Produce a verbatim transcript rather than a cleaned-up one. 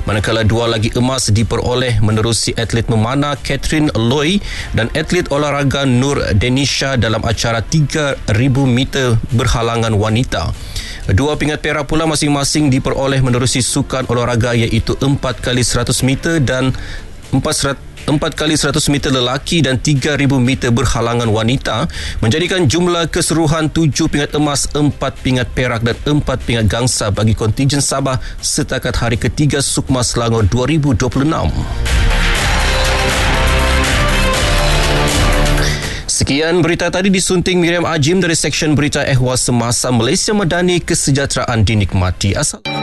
manakala dua lagi emas diperoleh menerusi atlet memanah Catherine Loy dan atlet olahraga Nur Denisha dalam acara tiga ribu meter berhalangan wanita. Dua pingat perak pula masing-masing diperoleh menerusi sukan olahraga iaitu empat kali seratus meter dan empat kali seratus meter lelaki dan tiga ribu meter berhalangan wanita, menjadikan jumlah keseluruhan tujuh pingat emas, empat pingat perak dan empat pingat gangsa bagi kontingen Sabah setakat hari ketiga Sukma Selangor dua ribu dua puluh enam. Sekian berita tadi disunting Miriam Ajim dari Seksyen Berita Ehwal Semasa Malaysia Madani. Kesejahteraan dinikmati. Asal